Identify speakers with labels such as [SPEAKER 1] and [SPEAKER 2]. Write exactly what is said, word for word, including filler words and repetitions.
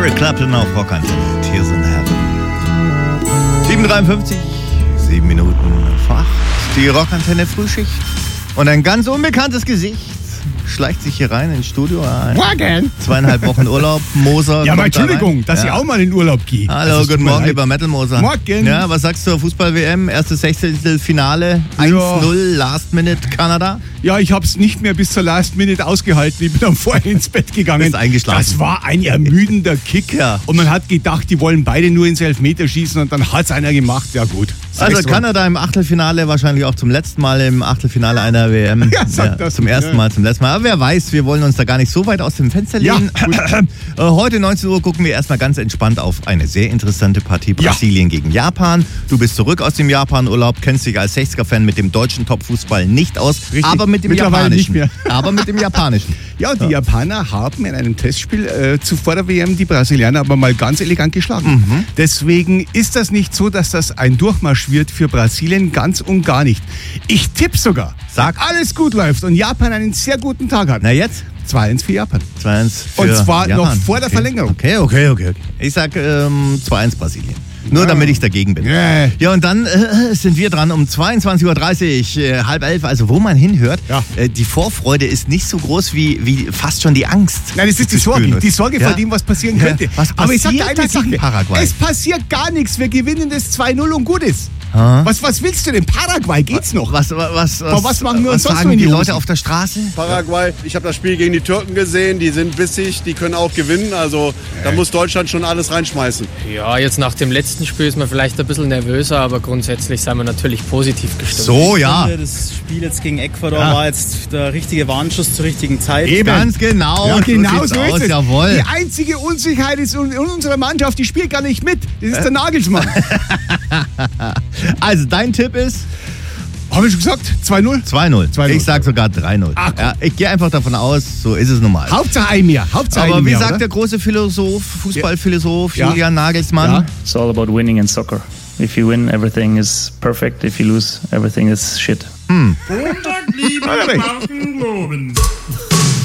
[SPEAKER 1] Eric Clapton auf Rockantenne. Tears in Heaven. sieben Uhr dreiundfünfzig, sieben Minuten vor acht. Die Rockantenne Frühschicht. Und ein ganz unbekanntes Gesicht schleicht sich hier rein ins Studio. Ein
[SPEAKER 2] Morgen.
[SPEAKER 1] Zweieinhalb Wochen Urlaub. Moser.
[SPEAKER 2] Ja, aber Entschuldigung, da dass
[SPEAKER 1] ja.
[SPEAKER 2] ich auch mal in Urlaub gehe.
[SPEAKER 1] Hallo,
[SPEAKER 2] also,
[SPEAKER 1] guten Morgen, lieber Metal Moser.
[SPEAKER 2] Morgen.
[SPEAKER 1] Ja, was sagst du zur Fußball-W M? Erstes Sechzehntelfinale, eins null, Last Minute Kanada.
[SPEAKER 2] Ja, ich habe es nicht mehr bis zur Last Minute ausgehalten. Ich bin dann vorher ins Bett gegangen.
[SPEAKER 1] Bist eingeschlafen.
[SPEAKER 2] Das war ein ermüdender Kick.
[SPEAKER 1] Ja.
[SPEAKER 2] Und man hat gedacht, die wollen beide nur ins Elfmeterschießen und dann hat es einer gemacht. Ja gut.
[SPEAKER 1] Also Kanada im Achtelfinale, wahrscheinlich auch zum letzten Mal im Achtelfinale einer W M.
[SPEAKER 2] Ja, sag
[SPEAKER 1] ja,
[SPEAKER 2] das
[SPEAKER 1] zum ersten
[SPEAKER 2] ja.
[SPEAKER 1] Mal, zum letzten Mal. Aber wer weiß, wir wollen uns da gar nicht so weit aus dem Fenster lehnen. Ja. Heute neunzehn Uhr gucken wir erstmal ganz entspannt auf eine sehr interessante Partie Brasilien ja. gegen Japan. Du bist zurück aus dem Japan-Urlaub, kennst dich als sechziger-Fan mit dem deutschen Top-Fußball nicht aus,
[SPEAKER 2] Richtig.
[SPEAKER 1] aber mit dem
[SPEAKER 2] Mittlerweile
[SPEAKER 1] japanischen.
[SPEAKER 2] nicht mehr.
[SPEAKER 1] Aber mit dem japanischen.
[SPEAKER 2] Ja, die ja. Japaner haben in einem Testspiel äh, zuvor der W M die Brasilianer aber mal ganz elegant geschlagen. Mhm. Deswegen ist das nicht so, dass das ein Durchmarsch wird für Brasilien, ganz und gar nicht. Ich tippe sogar,
[SPEAKER 1] Sag.
[SPEAKER 2] alles gut läuft und Japan einen sehr guten Tag hat.
[SPEAKER 1] Na jetzt?
[SPEAKER 2] zwei eins für Japan.
[SPEAKER 1] zwei eins für
[SPEAKER 2] Und zwar
[SPEAKER 1] Japan.
[SPEAKER 2] noch vor der
[SPEAKER 1] okay.
[SPEAKER 2] Verlängerung.
[SPEAKER 1] Okay, okay, okay. okay. Ich sag ähm, zwei eins Brasilien. Nur
[SPEAKER 2] ja.
[SPEAKER 1] damit ich dagegen bin.
[SPEAKER 2] Yeah.
[SPEAKER 1] Ja, und dann äh, sind wir dran um zweiundzwanzig Uhr dreißig, äh, halb elf, also wo man hinhört.
[SPEAKER 2] Ja.
[SPEAKER 1] Äh, die Vorfreude ist nicht so groß wie, wie fast schon die Angst.
[SPEAKER 2] Nein, das ist die Sorge. Die Sorge
[SPEAKER 1] ja.
[SPEAKER 2] vor dem, was passieren
[SPEAKER 1] Ja.
[SPEAKER 2] könnte.
[SPEAKER 1] Was
[SPEAKER 2] Aber ich sag dir
[SPEAKER 1] passiert
[SPEAKER 2] eine
[SPEAKER 1] da gegen
[SPEAKER 2] Sache.
[SPEAKER 1] Paraguay?
[SPEAKER 2] Es passiert gar nichts. Wir gewinnen das zwei null und gut ist.
[SPEAKER 1] Ha?
[SPEAKER 2] Was, was willst du denn? Paraguay geht's noch.
[SPEAKER 1] Was, was, was,
[SPEAKER 2] Aber was machen wir uns
[SPEAKER 1] was
[SPEAKER 2] sonst
[SPEAKER 1] sagen
[SPEAKER 2] noch in
[SPEAKER 1] die
[SPEAKER 2] die
[SPEAKER 1] Leute
[SPEAKER 2] Hosen?
[SPEAKER 1] auf der Straße?
[SPEAKER 3] Paraguay, ich habe das Spiel gegen die Türken gesehen, die sind bissig, die können auch gewinnen, also da muss Deutschland schon alles reinschmeißen.
[SPEAKER 4] Ja, jetzt nach dem letzten Spiel ist man vielleicht ein bisschen nervöser, aber grundsätzlich sind wir natürlich positiv gestimmt.
[SPEAKER 1] So, ja.
[SPEAKER 5] Das Spiel jetzt gegen Ecuador
[SPEAKER 1] Ja.
[SPEAKER 5] war jetzt der richtige Warnschuss zur richtigen Zeit.
[SPEAKER 1] Eben. Ganz genau.
[SPEAKER 2] Ja, genau
[SPEAKER 1] sieht's
[SPEAKER 2] so
[SPEAKER 1] aus,
[SPEAKER 2] ist es.
[SPEAKER 1] jawohl.
[SPEAKER 2] Die einzige Unsicherheit ist in unserer Mannschaft, die spielt gar nicht mit. Das ist der Nagelsmann.
[SPEAKER 1] Also dein Tipp ist?
[SPEAKER 2] Habe ich schon gesagt? zwei null?
[SPEAKER 1] zwei null.
[SPEAKER 2] zwei null.
[SPEAKER 1] Ich sag sogar drei null.
[SPEAKER 2] Ach,
[SPEAKER 1] ja, ich gehe einfach davon aus, so ist es normal.
[SPEAKER 2] Hauptsache ein mehr. Hauptsache
[SPEAKER 1] Aber
[SPEAKER 2] ein
[SPEAKER 1] wie
[SPEAKER 2] mehr,
[SPEAKER 1] sagt
[SPEAKER 2] oder?
[SPEAKER 1] der große Philosoph, Fußballphilosoph
[SPEAKER 2] Ja.
[SPEAKER 1] Julian Nagelsmann?
[SPEAKER 2] Ja.
[SPEAKER 6] It's all about winning in soccer. If you win, everything is perfect. If you lose, everything is shit.
[SPEAKER 7] Montag lieben wir Marken Globen.